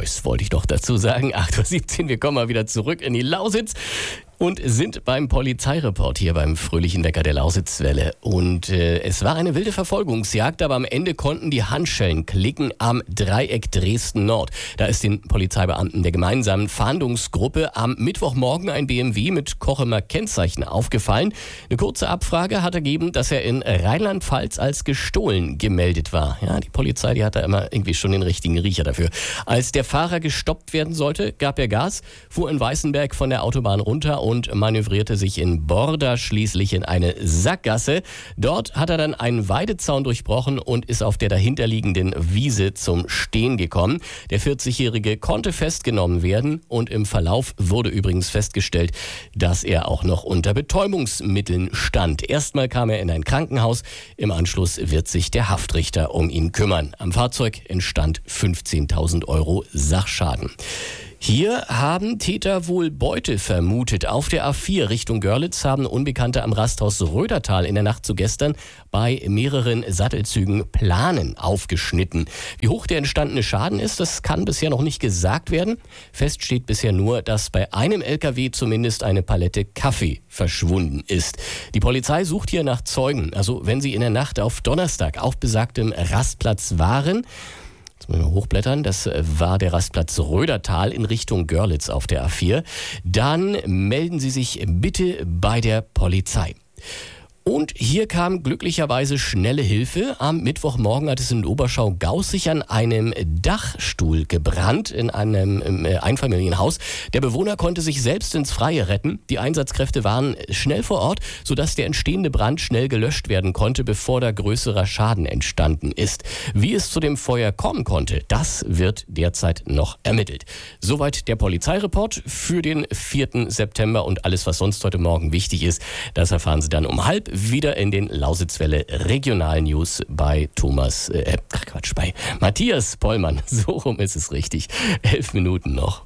Neuss, wollte ich doch dazu sagen. 8.17 Uhr, wir kommen mal wieder zurück in die Lausitz und sind beim Polizeireport hier beim fröhlichen Wecker der Lausitzwelle. Und es war eine wilde Verfolgungsjagd, aber am Ende konnten die Handschellen klicken am Dreieck Dresden-Nord. Da ist den Polizeibeamten der gemeinsamen Fahndungsgruppe am Mittwochmorgen ein BMW mit Kochemer Kennzeichen aufgefallen. Eine kurze Abfrage hat ergeben, dass er in Rheinland-Pfalz als gestohlen gemeldet war. Ja, die Polizei, die hat da immer irgendwie schon den richtigen Riecher dafür. Als der Fahrer gestoppt werden sollte, gab er Gas, fuhr in Weißenberg von der Autobahn runter und manövrierte sich in Borda schließlich in eine Sackgasse. Dort hat er dann einen Weidezaun durchbrochen und ist auf der dahinterliegenden Wiese zum Stehen gekommen. Der 40-Jährige konnte festgenommen werden und im Verlauf wurde übrigens festgestellt, dass er auch noch unter Betäubungsmitteln stand. Erstmal kam er in ein Krankenhaus, im Anschluss wird sich der Haftrichter um ihn kümmern. Am Fahrzeug entstand 15.000 Euro Sachschaden. Hier haben Täter wohl Beute vermutet. Auf der A4 Richtung Görlitz haben Unbekannte am Rasthaus Rödertal in der Nacht zu gestern bei mehreren Sattelzügen Planen aufgeschnitten. Wie hoch der entstandene Schaden ist, das kann bisher noch nicht gesagt werden. Fest steht bisher nur, dass bei einem LKW zumindest eine Palette Kaffee verschwunden ist. Die Polizei sucht hier nach Zeugen. Also wenn sie in der Nacht auf Donnerstag auf besagtem Rastplatz waren, jetzt müssen wir hochblättern, das war der Rastplatz Rödertal in Richtung Görlitz auf der A4. Dann melden Sie sich bitte bei der Polizei. Und hier kam glücklicherweise schnelle Hilfe. Am Mittwochmorgen hat es in Oberschau-Gaußig an einem Dachstuhl gebrannt in einem Einfamilienhaus. Der Bewohner konnte sich selbst ins Freie retten. Die Einsatzkräfte waren schnell vor Ort, sodass der entstehende Brand schnell gelöscht werden konnte, bevor da größerer Schaden entstanden ist. Wie es zu dem Feuer kommen konnte, das wird derzeit noch ermittelt. Soweit der Polizeireport für den 4. September und alles, was sonst heute Morgen wichtig ist, das erfahren Sie dann um 12:30 wieder in den Lausitzwelle Regionalnews bei bei Matthias Pollmann. So rum ist es richtig. 11 Minuten noch.